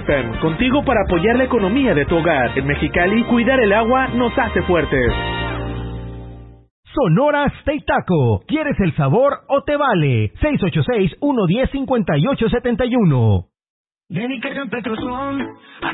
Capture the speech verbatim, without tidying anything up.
Expert, contigo para apoyar la economía de tu hogar. En Mexicali, cuidar el agua nos hace fuertes. Sonora Steak Taco. ¿Quieres el sabor o te vale? seis ocho seis, uno uno cero, cinco ocho siete uno. Ven y carga en Petrozón,